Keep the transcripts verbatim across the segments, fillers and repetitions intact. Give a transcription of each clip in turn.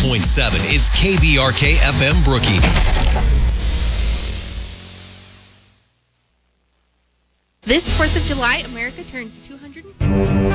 point seven is K B R K F M Brookings. This fourth of July, America turns two hundred fifty.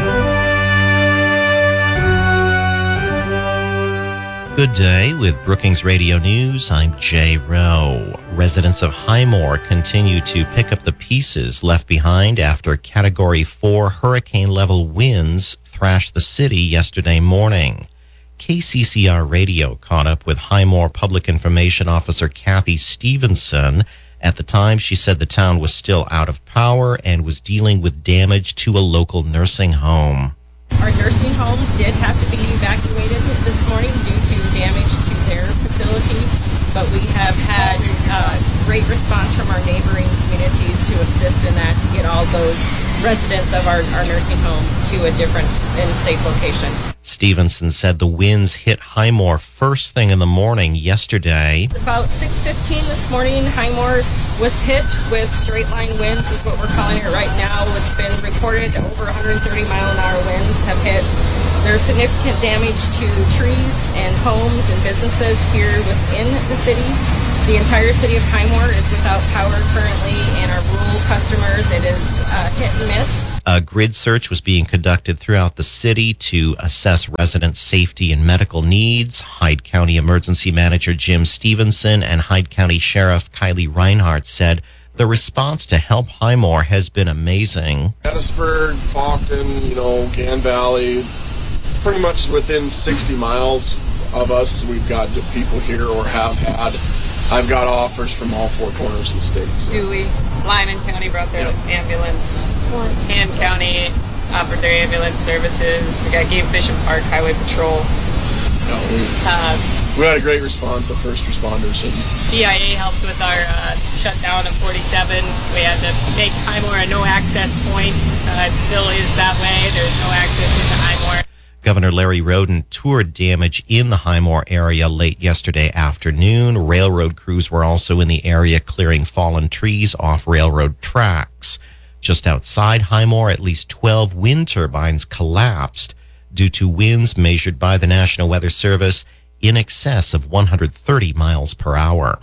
Good day with Brookings Radio News. I'm Jay Rowe. Residents of Highmore continue to pick up the pieces left behind after Category four hurricane-level winds thrashed the city yesterday morning. K C C R Radio caught up with Highmore Public Information Officer Kathy Stevenson. At the time, she said the town was still out of power and was dealing with damage to a local nursing home. Our nursing home did have to be evacuated this morning due to damage to their facility, but we have had uh, great response from our neighboring communities to assist in that, to get all those residents of our, our nursing home to a different and safe location. Stevenson said the winds hit Highmore first thing in the morning yesterday. It's about six fifteen this morning. Highmore was hit with straight line winds, is what we're calling it right now. It's been reported over one hundred thirty mile an hour winds have hit. There's significant damage to trees and homes and businesses here within the city. The entire city of Highmore is without power currently, and our rural customers, it is uh, hit and miss. A grid search was being conducted throughout the city to assess resident safety and medical needs. Hyde County Emergency Manager Jim Stevenson and Hyde County Sheriff Kylie Reinhardt said the response to help Highmore has been amazing. Gettysburg, Faulkton, you know, Gan Valley, pretty much within sixty miles of us, we've got people here or have had. I've got offers from all four corners of the state. So. Dewey, Lyman County brought their yep. ambulance. Han County offered their ambulance services. We got Game Fish and Park Highway Patrol. No, we, uh, we had a great response of first responders. And E I A helped with our uh, shutdown of forty-seven. We had to make Highmore a no-access point. Uh, it still is that way. There's no access into Highmore. Governor Larry Roden toured damage in the Highmore area late yesterday afternoon. Railroad crews were also in the area clearing fallen trees off railroad tracks. Just outside Highmore, at least twelve wind turbines collapsed due to winds measured by the National Weather Service in excess of one hundred thirty miles per hour.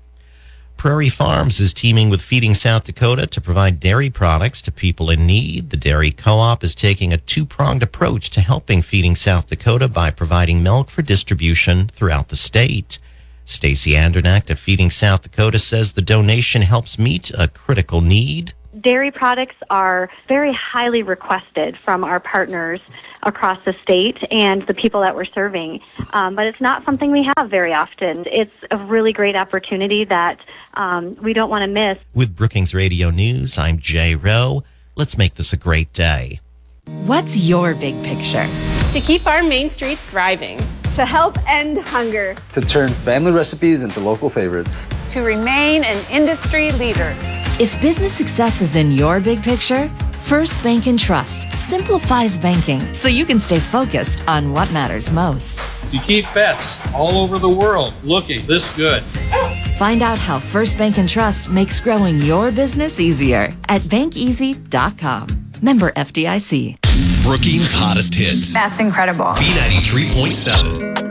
Prairie Farms is teaming with Feeding South Dakota to provide dairy products to people in need. The Dairy Co-op is taking a two-pronged approach to helping Feeding South Dakota by providing milk for distribution throughout the state. Stacy Andernack of Feeding South Dakota says the donation helps meet a critical need. Dairy products are very highly requested from our partners across the state and the people that we're serving. Um, but it's not something we have very often. It's a really great opportunity that um, we don't want to miss. With Brookings Radio News, I'm Jay Rowe. Let's make this a great day. What's your big picture? To keep our main streets thriving. To help end hunger. To turn family recipes into local favorites. To remain an industry leader. If business success is in your big picture, First Bank and Trust simplifies banking so you can stay focused on what matters most. To keep pets all over the world looking this good. Find out how First Bank and Trust makes growing your business easier at bank easy dot com. Member F D I C. Brookings' hottest hits. That's incredible. B ninety-three point seven.